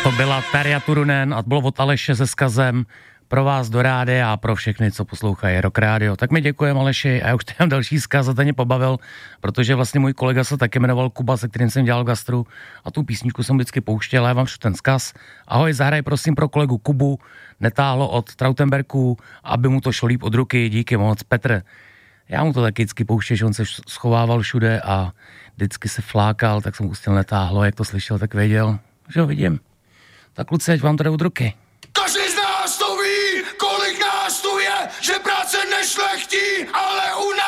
To byla Tarja Turunen a to bylo od Aleše se vzkazem pro vás do rádia a pro všechny, co poslouchají Rock Radio. Tak mi děkujem, Aleši, a já už tady mám další vzkaz a ten mě pobavil, protože vlastně můj kolega se taky jmenoval Kuba, se kterým jsem dělal gastru a tu písničku jsem vždycky pouštěl a já vám šel ten vzkaz. Ahoj, zahraj prosím pro kolegu Kubu, netáhlo od Trautenberku, aby mu to šlo líp od ruky, díky moc, Petr. Já mu to taky vždycky pouštěl, že on se schovával všude a vždycky se flákal, tak jsem pustil netáhlo, jak to slyšel, tak věděl, že ho vidím. Tak kluci, ať vám to jde od ruky. Každý z nás to ví, kolik nás tu je, že práce nešlechtí, ale u nás